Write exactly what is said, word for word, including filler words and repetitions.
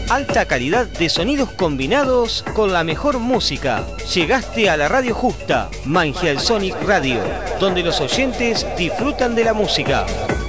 Alta calidad de sonidos combinados con la mejor música. Llegaste a la radio justa, Mangial Sonic Radio, donde los oyentes disfrutan de la música.